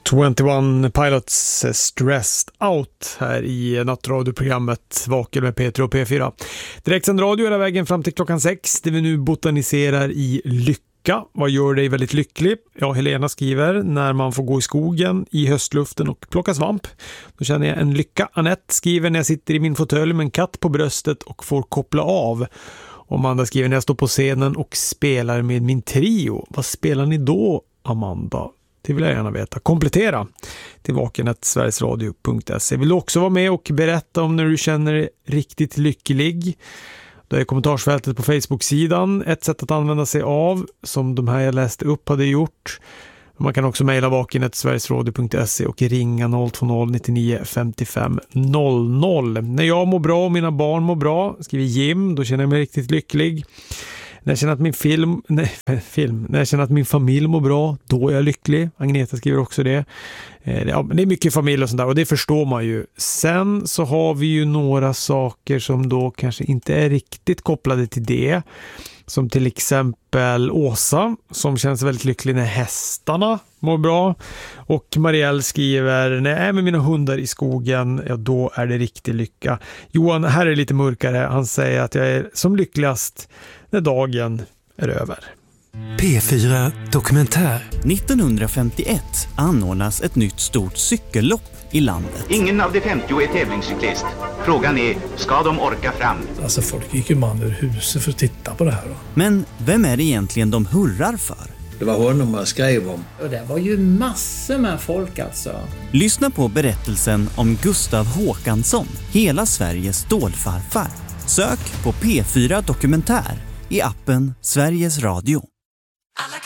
21 Pilots Stressed Out här i nattradioprogrammet Vaken med Peter och P4. Direktsänd radio hela vägen fram till klockan 6 där vi nu botaniserar i lycka. Vad gör dig väldigt lycklig? Ja, Helena skriver, när man får gå i skogen i höstluften och plocka svamp. Då känner jag en lycka. Annette skriver, när jag sitter i min fåtölj med en katt på bröstet och får koppla av. Och Amanda skriver, när jag står på scenen och spelar med min trio. Vad spelar ni då, Amanda? Det vill jag gärna veta. Komplettera till vaken@sverigesradio.se. Vill du också vara med och berätta om när du känner dig riktigt lycklig? Då är kommentarsfältet på Facebook-sidan ett sätt att använda sig av, som de här jag läste upp hade gjort. Man kan också mejla vaken@sverigesradio.se och ringa 020 99 55 00. När jag mår bra och mina barn mår bra, skriver Jim, då känner jag mig riktigt lycklig. När jag känner att när jag känner att min familj mår bra, då är jag lycklig. Agneta skriver också det. Ja, men det är mycket familj och sånt där, och det förstår man ju. Sen så har vi ju några saker som då kanske inte är riktigt kopplade till det. Som till exempel Åsa, som känns väldigt lycklig när hästarna mår bra. Och Marielle skriver, när jag är med mina hundar i skogen, ja, då är det riktig lycka. Johan, här är det lite mörkare. Han säger att jag är som lyckligast när dagen är över. P4 Dokumentär. 1951 anordnas ett nytt stort cykellopp i landet. Ingen av de 50 är tävlingscyklist. Frågan är, ska de orka fram? Alltså folk gick ju man ur huset för att titta på det här då. Men vem är det egentligen de hurrar för? Det var honom man skrev om. Och det var ju massor med folk alltså. Lyssna på berättelsen om Gustav Håkansson, hela Sveriges stålfarfar. Sök på P4 Dokumentär i appen Sveriges Radio. Alla